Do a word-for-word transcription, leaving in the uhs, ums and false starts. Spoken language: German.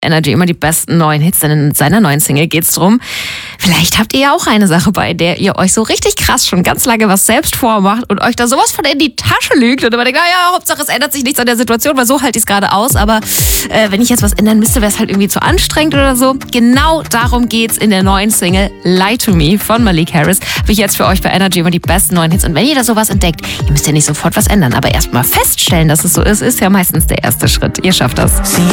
Energy immer die besten neuen Hits, denn in seiner neuen Single geht's drum. Vielleicht habt ihr ja auch eine Sache, bei der ihr euch so richtig krass schon ganz lange was selbst vormacht und euch da sowas von in die Tasche lügt und immer denkt, naja, Hauptsache es ändert sich nichts an der Situation, weil so halt ich es gerade aus, aber äh, wenn ich jetzt was ändern müsste, wäre es halt irgendwie zu anstrengend oder so. Genau darum geht's in der neuen Single Lie to Me von Malik Harris. Habe ich jetzt für euch bei Energy immer die besten neuen Hits. Und wenn ihr da sowas entdeckt, ihr müsst ja nicht sofort was ändern, aber erst mal feststellen, dass es so ist, ist ja meistens der erste Schritt. Ihr schafft das.